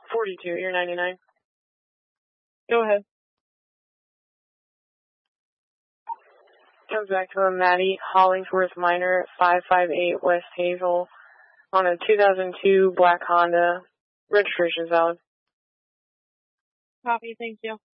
42, you're 99. Go ahead. Comes back to a Maddie Hollingsworth Minor, 558 West Hazel, on a 2002 black Honda. Registration's valid. Copy, thank you.